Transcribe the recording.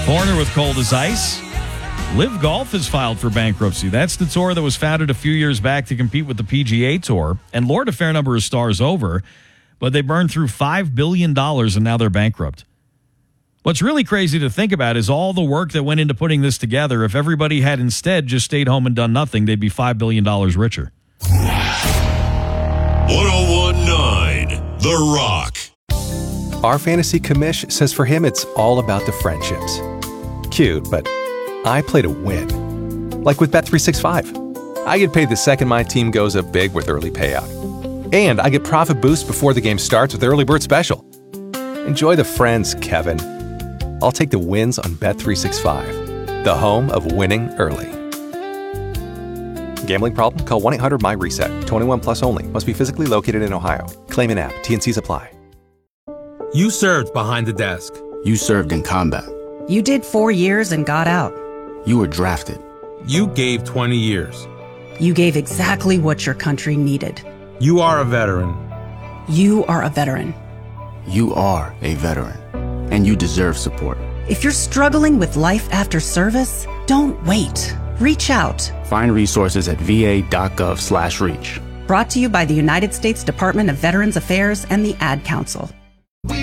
Foreigner with Cold as Ice. Live Golf has filed for bankruptcy. That's the tour that was founded a few years back to compete with the PGA Tour and lured a fair number of stars over, but they burned through $5 billion and now they're bankrupt. What's really crazy to think about is all the work that went into putting this together. If everybody had instead just stayed home and done nothing, they'd be $5 billion richer. 101.9 The Rock. Our fantasy commish says for him it's all about the friendships. Cute, but I play to win. Like with Bet365. I get paid the second my team goes up big with early payout. And I get profit boost before the game starts with Early Bird Special. Enjoy the friends, Kevin. I'll take the wins on Bet365, the home of winning early. Gambling problem? Call 1-800-MY-RESET. 21 plus only. Must be physically located in Ohio. Claim in app. T&Cs apply. You served behind the desk. You served in combat. You did 4 years and got out. You were drafted. You gave 20 years. You gave exactly what your country needed. You are a veteran. You are a veteran. You are a veteran. And you deserve support. If you're struggling with life after service, don't wait. Reach out. Find resources at va.gov/reach. Brought to you by the United States Department of Veterans Affairs and the Ad Council.